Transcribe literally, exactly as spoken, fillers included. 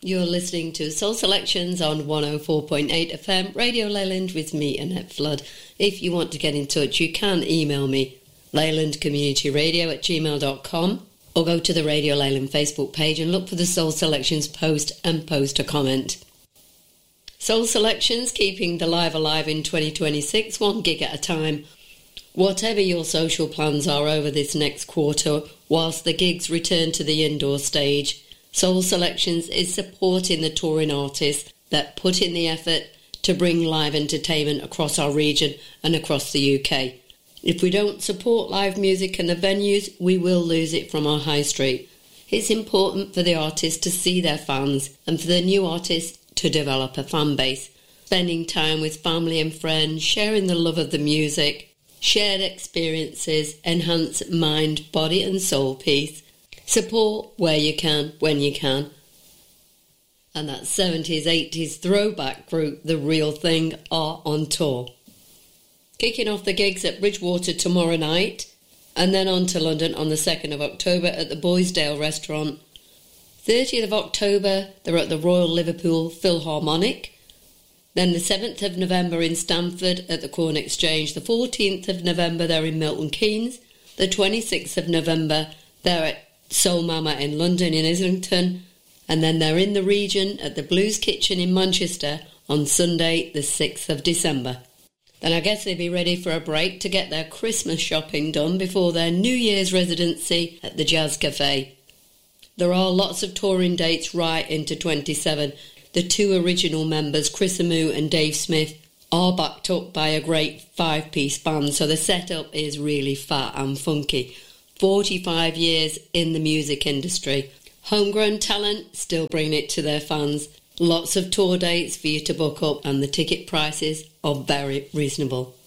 You're listening to Soul Selections on one oh four point eight F M, Radio Leyland with me, Annette Flood. If you want to get in touch, you can email me, leyland community radio at gmail dot com, or go to the Radio Leyland Facebook page and look for the Soul Selections post and post a comment. Soul Selections, keeping the live alive in twenty twenty-six, one gig at a time. Whatever your social plans are over this next quarter, whilst the gigs return to the indoor stage, Soul Selections is supporting the touring artists that put in the effort to bring live entertainment across our region and across the U K. If we don't support live music and the venues, we will lose it from our high street. It's important for the artists to see their fans and for the new artists to develop a fan base. Spending time with family and friends, sharing the love of the music, shared experiences, enhance mind, body and soul peace. Support where you can, when you can. And that seventies, eighties throwback group, The Real Thing, are on tour. Kicking off the gigs at Bridgewater tomorrow night, and then on to London on the second of October at the Boysdale Restaurant. thirtieth of October, they're at the Royal Liverpool Philharmonic. Then the seventh of November in Stamford at the Corn Exchange. The fourteenth of November, they're in Milton Keynes. The twenty-sixth of November, they're at Soul Mama in London, in Islington, and then they're in the region at the Blues Kitchen in Manchester on Sunday the sixth of December. Then I guess they'd be ready for a break to get their Christmas shopping done before their New Year's residency at the Jazz Cafe. There are lots of touring dates right into twenty-seven. The two original members, Chris Amu and Dave Smith, are backed up by a great five-piece band, so the setup is really fat and funky. forty-five years in the music industry. Homegrown talent, still bringing it to their fans. Lots of tour dates for you to book up, and the ticket prices are very reasonable.